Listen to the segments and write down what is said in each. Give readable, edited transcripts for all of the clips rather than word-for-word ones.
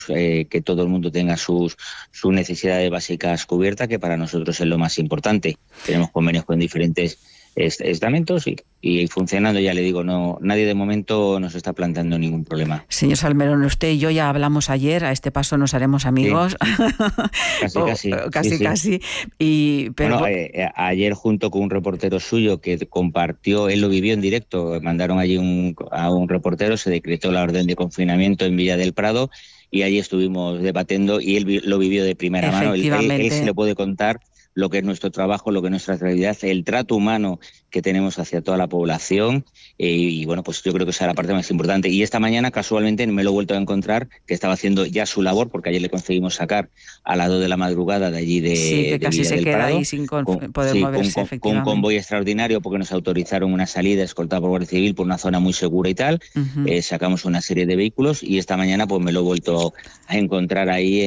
que todo el mundo tenga sus necesidades básicas cubiertas, que para nosotros es lo más importante. Tenemos convenios con diferentes estamentos y funcionando, ya le digo, nadie de momento nos está planteando ningún problema. Señor Salmerón, usted y yo ya hablamos ayer, a este paso nos haremos amigos. Sí. Casi. Pero ayer, junto con un reportero suyo que compartió, él lo vivió en directo, mandaron allí a un reportero, se decretó la orden de confinamiento en Villa del Prado y allí estuvimos debatiendo y él lo vivió de primera mano. Él se le puede contar lo que es nuestro trabajo, lo que es nuestra realidad, el trato humano que tenemos hacia toda la población y bueno, pues yo creo que esa es la parte más importante. Y esta mañana casualmente me lo he vuelto a encontrar, que estaba haciendo ya su labor, porque ayer le conseguimos sacar a las 2 de la madrugada de allí de casi Villa se del queda Prado, ahí sin poder moverse, efectivamente. Con un convoy extraordinario, porque nos autorizaron una salida escoltada por Guardia Civil por una zona muy segura y tal. Sacamos una serie de vehículos y esta mañana pues me lo he vuelto a encontrar ahí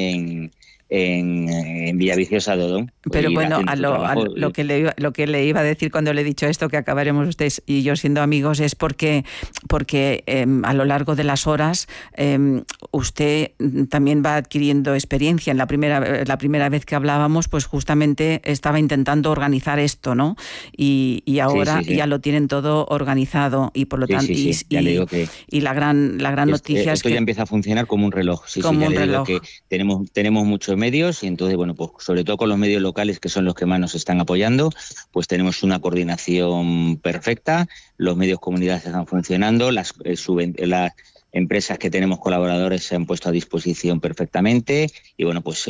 en Villaviciosa de Odón. Pero bueno, lo que le iba a decir cuando le he dicho esto, que acabaremos usted y yo siendo amigos, es porque a lo largo de las horas usted también va adquiriendo experiencia. En la primera vez que hablábamos, pues justamente estaba intentando organizar esto, ¿no? Y ahora ya lo tienen todo organizado y por lo tanto ya le digo que y la gran noticia es esto que ya empieza a funcionar como un reloj. Le digo que tenemos muchos medios y entonces, bueno, pues sobre todo con los medios locales, que son los que más nos están apoyando, pues tenemos una coordinación perfecta, los medios comunitarios están funcionando, las empresas que tenemos colaboradores se han puesto a disposición perfectamente y bueno, pues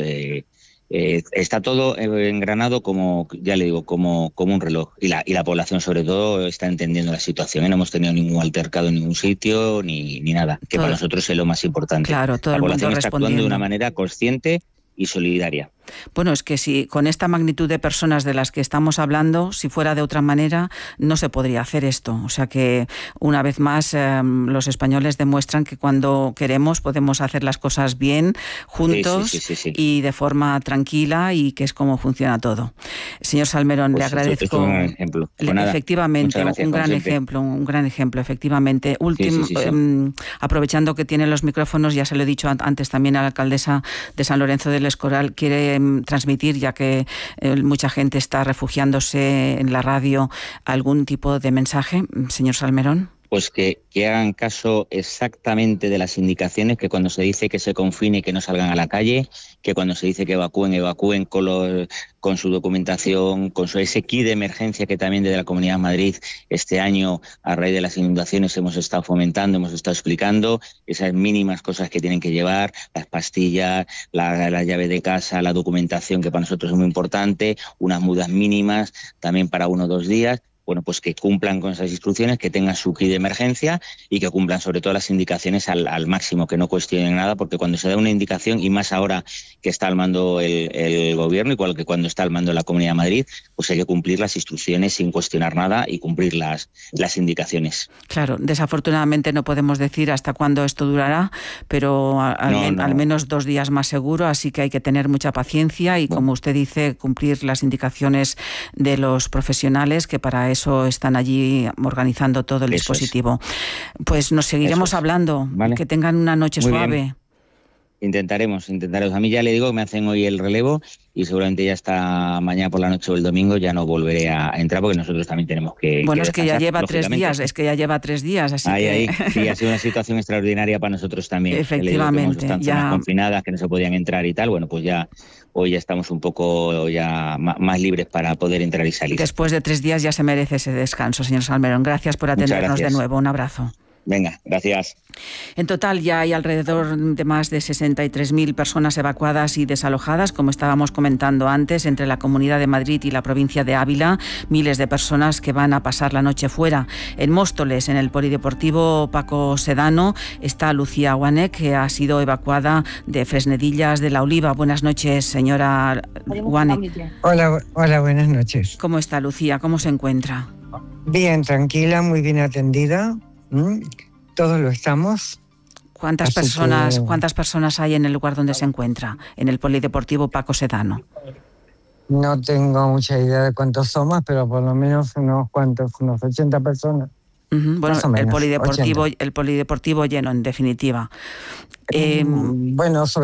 está todo engranado como, ya le digo, como un reloj y la población sobre todo está entendiendo la situación. No hemos tenido ningún altercado en ningún sitio ni nada, que para nosotros es lo más importante. Claro, todo la el población mundo está actuando de una manera consciente y solidaria. Bueno, es que si con esta magnitud de personas de las que estamos hablando, si fuera de otra manera, no se podría hacer esto. O sea que, una vez más, los españoles demuestran que cuando queremos podemos hacer las cosas bien, juntos sí. y de forma tranquila, y que es como funciona todo. Señor Salmerón, le agradezco. Es un gran ejemplo. Efectivamente, un gran ejemplo, efectivamente. Aprovechando que tiene los micrófonos, ya se lo he dicho antes también a la alcaldesa de San Lorenzo del Escorial, quiere transmitir, ya que mucha gente está refugiándose en la radio, algún tipo de mensaje, señor Salmerón. Pues que hagan caso exactamente de las indicaciones, que cuando se dice que se confine, que no salgan a la calle, que cuando se dice que evacúen con su documentación, con ese kit de emergencia que también desde la Comunidad de Madrid este año, a raíz de las inundaciones, hemos estado fomentando, hemos estado explicando esas mínimas cosas que tienen que llevar, las pastillas, la llave de casa, la documentación, que para nosotros es muy importante, unas mudas mínimas también para 1 o 2 días. Bueno, pues que cumplan con esas instrucciones, que tengan su kit de emergencia y que cumplan sobre todo las indicaciones al máximo, que no cuestionen nada, porque cuando se da una indicación, y más ahora que está al mando el gobierno, igual que cuando está al mando la Comunidad de Madrid, pues hay que cumplir las instrucciones sin cuestionar nada y cumplir las indicaciones. Claro, desafortunadamente no podemos decir hasta cuándo esto durará, pero al menos 2 días más seguro, así que hay que tener mucha paciencia y, como usted dice, cumplir las indicaciones de los profesionales, que para eso están allí organizando todo el dispositivo. Pues nos seguiremos hablando. ¿Vale? Que tengan una noche suave. Bien. Intentaremos. A mí ya le digo que me hacen hoy el relevo y seguramente ya hasta mañana por la noche o el domingo ya no volveré a entrar, porque nosotros también tenemos que Bueno, es que ya lleva 3 días, así que... Sí, ha sido una situación extraordinaria para nosotros también. Efectivamente. Están zonas confinadas, que no se podían entrar y tal. Bueno, pues ya hoy ya estamos un poco ya más libres para poder entrar y salir. Después de 3 días ya se merece ese descanso, señor Salmerón. Gracias por atendernos de nuevo. Un abrazo. Venga, gracias. En total ya hay alrededor de más de 63.000 personas evacuadas y desalojadas, como estábamos comentando antes, entre la Comunidad de Madrid y la provincia de Ávila. Miles de personas que van a pasar la noche fuera. En Móstoles, en el Polideportivo Paco Sedano, está Lucía Guanec, que ha sido evacuada de Fresnedillas de la Oliva. Buenas noches, señora Guanec. Hola, buenas noches. ¿Cómo está, Lucía? ¿Cómo se encuentra? Bien, tranquila, muy bien atendida. Todos lo estamos. ¿Cuántas personas hay en el lugar donde se encuentra, en el Polideportivo Paco Sedano? No tengo mucha idea de cuántos somos, pero por lo menos unos 80 personas. Bueno, el polideportivo lleno, en definitiva. Bueno, sobre